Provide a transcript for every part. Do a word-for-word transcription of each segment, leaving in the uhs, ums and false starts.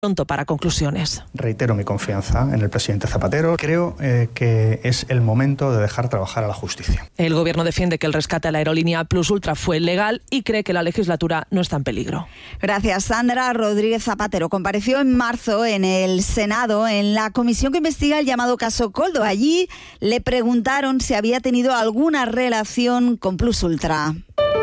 pronto para conclusiones. Reitero mi confianza en el presidente Zapatero. Creo eh, que es el momento de dejar trabajar a la justicia. El Gobierno defiende que el rescate a la aerolínea Plus Ultra fue legal y cree que la legislatura no está en peligro. Gracias. Sandra Rodríguez Zapatero compareció en marzo en el Senado en la comisión que investiga el llamado caso Koldo. Allí le preguntaron si había tenido alguna relación con Plus Ultra.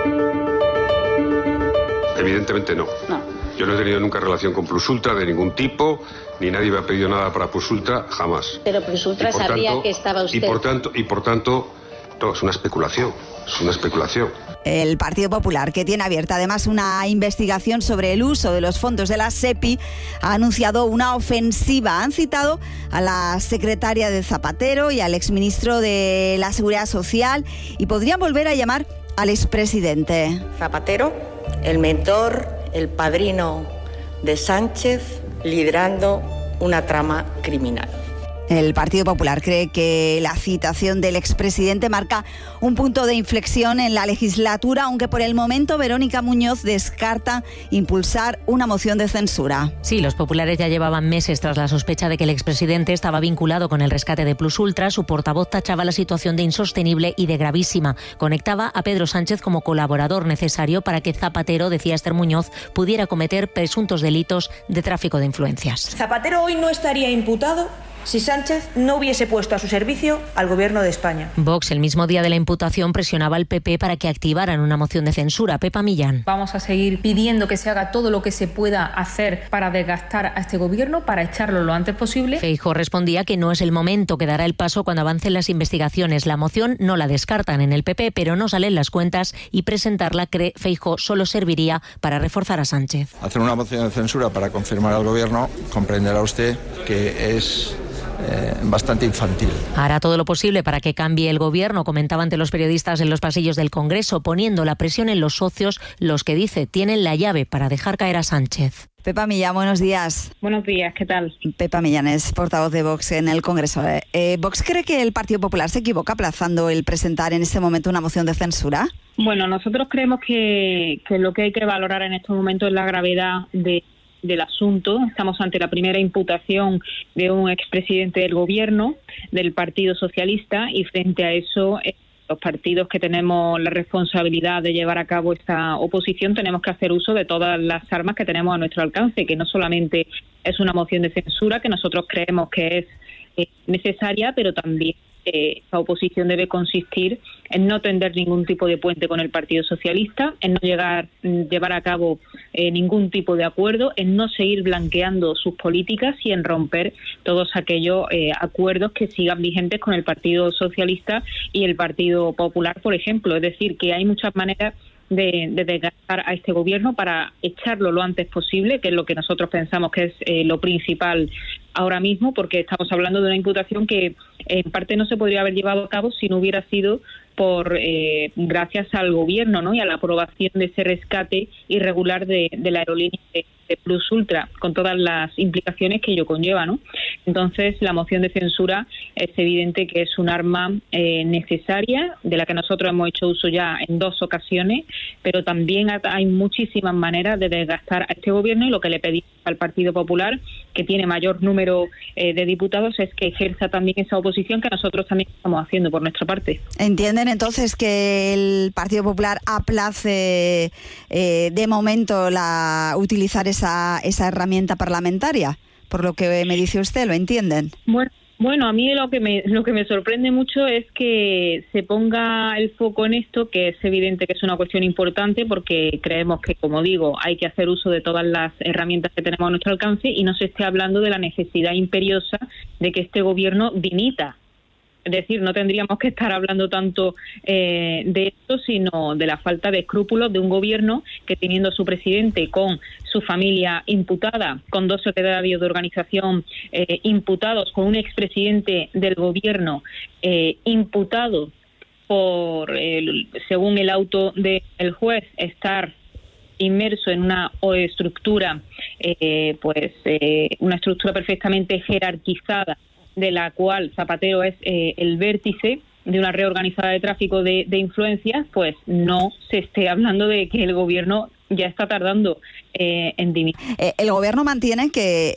Evidentemente no. No. Yo no he tenido nunca relación con Plus Ultra de ningún tipo, ni nadie me ha pedido nada para Plus Ultra, jamás. Pero Plus Ultra sabía tanto, que estaba usted... Y por tanto, y por tanto, no, es una especulación, es una especulación. El Partido Popular, que tiene abierta además una investigación sobre el uso de los fondos de la SEPI, ha anunciado una ofensiva. Han citado a la secretaria de Zapatero y al exministro de la Seguridad Social y podrían volver a llamar al expresidente. Zapatero, el mentor, el padrino de Sánchez, liderando una trama criminal. El Partido Popular cree que la citación del expresidente marca un punto de inflexión en la legislatura, aunque por el momento Verónica Muñoz descarta impulsar una moción de censura. Sí, los populares ya llevaban meses tras la sospecha de que el expresidente estaba vinculado con el rescate de Plus Ultra. Su portavoz tachaba la situación de insostenible y de gravísima. Conectaba a Pedro Sánchez como colaborador necesario para que Zapatero, decía Esther Muñoz, pudiera cometer presuntos delitos de tráfico de influencias. Zapatero hoy no estaría imputado si Sánchez no hubiese puesto a su servicio al Gobierno de España. Vox, el mismo día de la imputación, presionaba al P P para que activaran una moción de censura. Pepa Millán. Vamos a seguir pidiendo que se haga todo lo que se pueda hacer para desgastar a este Gobierno, para echarlo lo antes posible. Feijóo respondía que no es el momento, que dará el paso cuando avancen las investigaciones. La moción no la descartan en el P P, pero no salen las cuentas y presentarla, cree Feijóo, solo serviría para reforzar a Sánchez. Hacer una moción de censura para confirmar al Gobierno, comprenderá usted que es Eh, bastante infantil. Hará todo lo posible para que cambie el Gobierno, comentaba ante los periodistas en los pasillos del Congreso, poniendo la presión en los socios, los que dice tienen la llave para dejar caer a Sánchez. Pepa Millán, buenos días. Buenos días, ¿qué tal? Pepa Millán es portavoz de Vox en el Congreso. Eh, ¿Vox cree que el Partido Popular se equivoca aplazando el presentar en este momento una moción de censura? Bueno, nosotros creemos que, que lo que hay que valorar en estos momentos es la gravedad de del asunto. Estamos ante la primera imputación de un expresidente del Gobierno, del Partido Socialista, y frente a eso, eh, los partidos que tenemos la responsabilidad de llevar a cabo esta oposición tenemos que hacer uso de todas las armas que tenemos a nuestro alcance, que no solamente es una moción de censura, que nosotros creemos que es eh, necesaria, pero también Eh, esa oposición debe consistir en no tender ningún tipo de puente con el Partido Socialista, en no llegar, llevar a cabo eh, ningún tipo de acuerdo, en no seguir blanqueando sus políticas y en romper todos aquellos eh, acuerdos que sigan vigentes con el Partido Socialista y el Partido Popular, por ejemplo. Es decir, que hay muchas maneras de, de desgastar a este Gobierno para echarlo lo antes posible, que es lo que nosotros pensamos que es eh, lo principal ahora mismo, porque estamos hablando de una imputación que en parte no se podría haber llevado a cabo si no hubiera sido por eh, gracias al Gobierno, ¿no?, y a la aprobación de ese rescate irregular de, de la aerolínea de, de Plus Ultra, con todas las implicaciones que ello conlleva, ¿no? Entonces, la moción de censura es evidente que es un arma eh, necesaria, de la que nosotros hemos hecho uso ya en dos ocasiones, pero también hay muchísimas maneras de desgastar a este Gobierno, y lo que le pedimos al Partido Popular, que tiene mayor número eh, de diputados, es que ejerza también esa oposición que nosotros también estamos haciendo por nuestra parte. ¿Entienden entonces que el Partido Popular aplace eh, de momento la utilizar esa, esa herramienta parlamentaria? Por lo que me dice usted, ¿lo entienden? Bueno, bueno, a mí lo que me lo que me sorprende mucho es que se ponga el foco en esto, que es evidente que es una cuestión importante, porque creemos que, como digo, hay que hacer uso de todas las herramientas que tenemos a nuestro alcance, y no se esté hablando de la necesidad imperiosa de que este Gobierno dimita. Es decir, no tendríamos que estar hablando tanto eh, de esto, sino de la falta de escrúpulos de un Gobierno que, teniendo a su presidente con su familia imputada, con dos secretarios de organización eh, imputados, con un expresidente del Gobierno eh, imputado por, eh, según el auto del juez, estar inmerso en una estructura, eh, pues eh, una estructura perfectamente jerarquizada, de la cual Zapatero es eh, el vértice de una red organizada de tráfico de, de influencias, pues no se esté hablando de que el Gobierno ya está tardando eh, en dimitir. Eh, el gobierno mantiene que